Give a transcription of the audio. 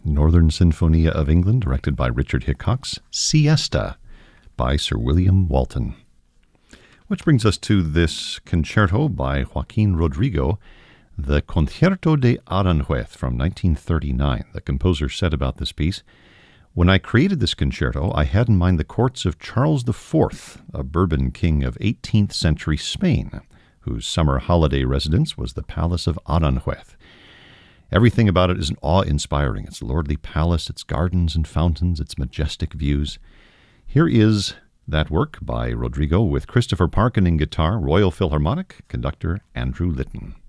Northern Sinfonia of England, directed by Richard Hickox. Siesta by Sir William Walton. Which brings us to this concerto by Joaquin Rodrigo, the Concierto de Aranjuez from 1939. The composer said about this piece, "When I created this concerto, I had in mind the courts of Charles IV, a Bourbon king of 18th century Spain, whose summer holiday residence was the Palace of Aranjuez. Everything about it is awe-inspiring. Its lordly palace, its gardens and fountains, its majestic views." Here is that work by Rodrigo with Christopher Parkin in guitar, Royal Philharmonic, conductor Andrew Litton.